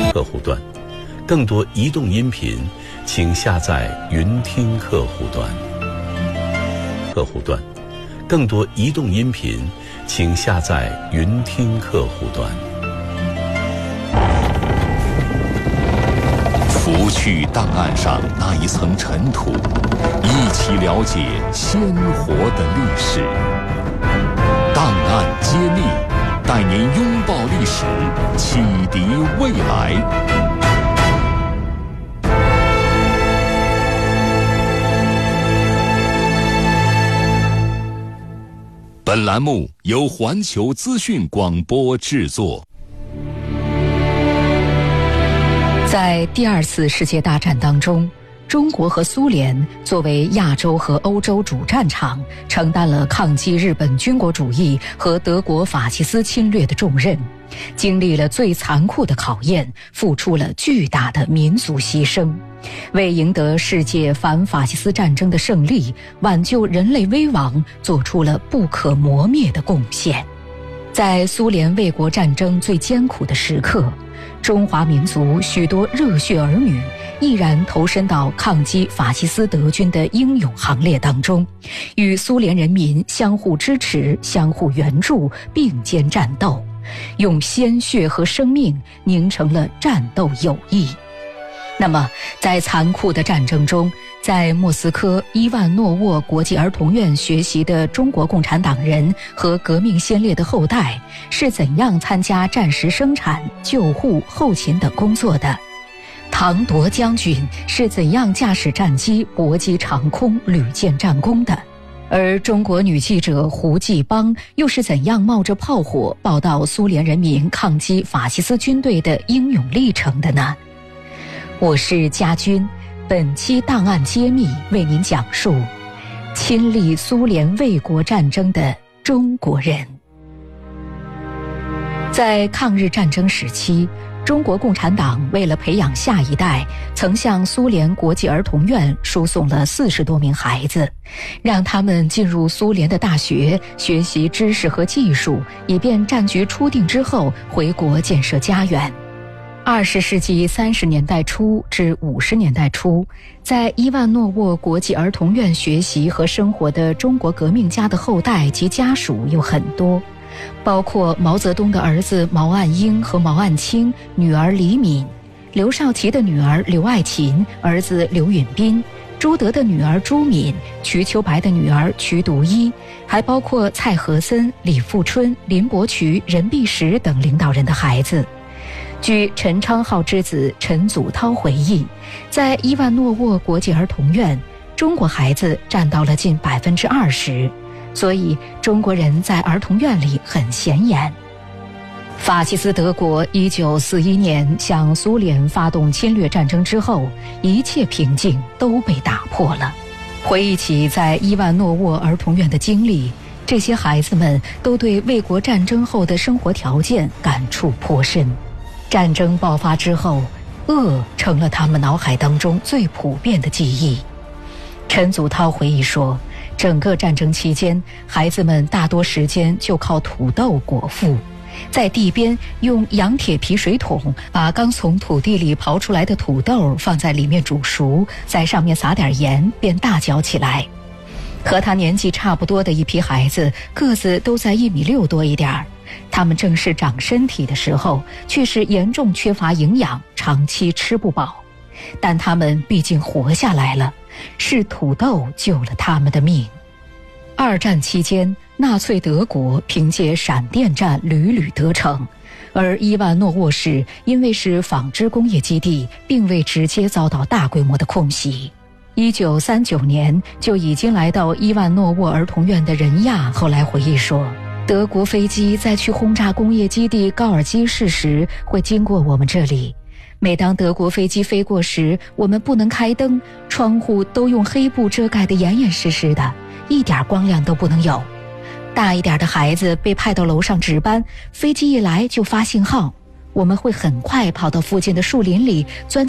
客户端。更多移动音频，请下载云听客户端。客户端，更多移动音频，请下载云听客户端。 拂去档案上那一层尘土，一起了解鲜活的历史。档案揭秘，带您拥抱历史，启迪未来。本栏目由环球资讯广播制作。 在第二次世界大战当中，中国和苏联作为亚洲和欧洲主战场，承担了抗击日本军国主义和德国法西斯侵略的重任，经历了最残酷的考验，付出了巨大的民族牺牲，为赢得世界反法西斯战争的胜利，挽救人类危亡，做出了不可磨灭的贡献。在苏联卫国战争最艰苦的时刻，中华民族许多热血儿女毅然投身到抗击法西斯德军的英勇行列当中，与苏联人民相互支持、相互援助，并肩战斗，用鲜血和生命凝成了战斗友谊。那么，在残酷的战争中，在莫斯科伊万诺沃国际儿童院学习的中国共产党人和革命先烈的后代是怎样参加战时生产、救护、后勤等工作的？唐铎将军是怎样驾驶战机搏击长空、屡建战功的？而中国女记者胡继邦又是怎样冒着炮火报道苏联人民抗击法西斯军队的英勇历程的呢？我是家军，本期档案揭秘为您讲述亲历苏联卫国战争的中国人。在抗日战争时期，中国共产党为了培养下一代，曾向苏联国际儿童院输送了40多名孩子，让他们进入苏联的大学学习知识和技术，以便战局初定之后回国建设家园。20世纪30年代初至50年代初，在伊万诺沃国际儿童院学习和生活的中国革命家的后代及家属有很多，包括毛泽东的儿子毛岸英和毛岸青，女儿李敏；刘少奇的女儿刘爱琴，儿子刘允斌；朱德的女儿朱敏，瞿秋白的女儿瞿独一，还包括蔡和森、李富春、林伯渠、任弼时等领导人的孩子。据陈昌浩之子陈祖涛回忆，在伊万诺沃国际儿童院，中国孩子占到了近20%，所以中国人在儿童院里很显眼。法西斯德国1941年向苏联发动侵略战争之后，一切平静都被打破了。回忆起在伊万诺沃儿童院的经历，这些孩子们都对卫国战争后的生活条件感触颇深。战争爆发之后，饿成了他们脑海当中最普遍的记忆。陈祖涛回忆说，整个战争期间，孩子们大多时间就靠土豆果腹，在地边用羊铁皮水桶把刚从土地里刨出来的土豆放在里面煮熟，在上面撒点盐，便大嚼起来。和他年纪差不多的一批孩子，个子都在1.6米多一点，他们正是长身体的时候，却是严重缺乏营养，长期吃不饱。但他们毕竟活下来了，是土豆救了他们的命。二战期间，纳粹德国凭借闪电战屡屡得逞，而伊万诺沃市因为是纺织工业基地，并未直接遭到大规模的空袭。1939年就已经来到伊万诺沃儿童院的任亚后来回忆说，德国飞机在去轰炸工业基地高尔基市时会经过我们这里，每当德国飞机飞过时，我们不能开灯，窗户都用黑布遮盖得严严实实的，一点光亮都不能有。大一点的孩子被派到楼上值班，飞机一来就发信号，我们会很快跑到附近的树林里钻